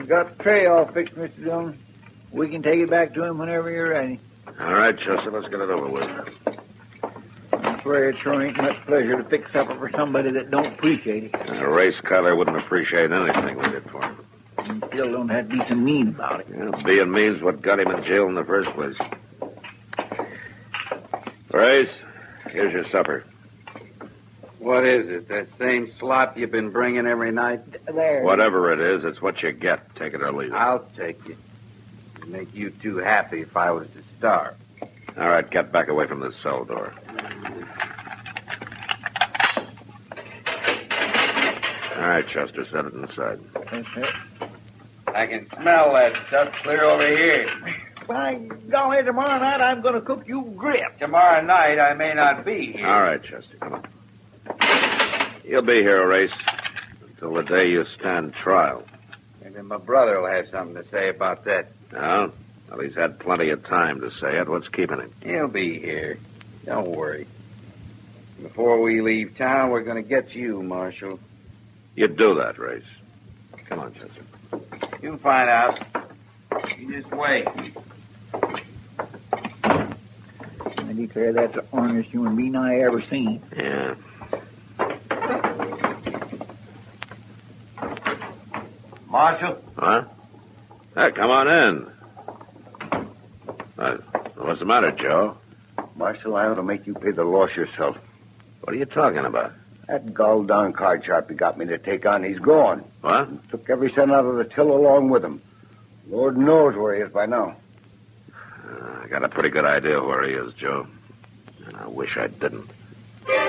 got the tray all fixed, Mr. Dillon. We can take it back to him whenever you're ready. All right, Chester, let's get it over with. I swear it sure ain't much pleasure to fix supper for somebody that don't appreciate it. Race Kyler wouldn't appreciate anything we did for him. You still don't have to be so mean about it. Yeah, being mean's what got him in jail in the first place. Race, here's your supper. What is it? That same slop you've been bringing every night? There. Whatever it is, it's what you get. Take it or leave it. I'll take it. It'd make you too happy if I was to starve. All right, get back away from this cell door. All right, Chester, set it inside. I can smell that stuff clear over here. By golly, tomorrow night I'm going to cook you grits. Tomorrow night I may not be here. All right, Chester, come on. You'll be here, Race, until the day you stand trial. Maybe my brother will have something to say about that. No? Well, he's had plenty of time to say it. What's keeping him? He'll be here. Don't worry. Before we leave town, we're going to get you, Marshal. You do that, Race. Come on, Chester. You'll find out. You just wait. I declare that's the honest human being I ever seen. Yeah. Marshal? Huh? Hey, come on in. What's the matter, Joe? Marshal, I ought to make you pay the loss yourself. What are you talking about? That gall-down card sharp you got me to take on, he's gone. What? Took every cent out of the till along with him. Lord knows where he is by now. I got a pretty good idea where he is, Joe. And I wish I didn't.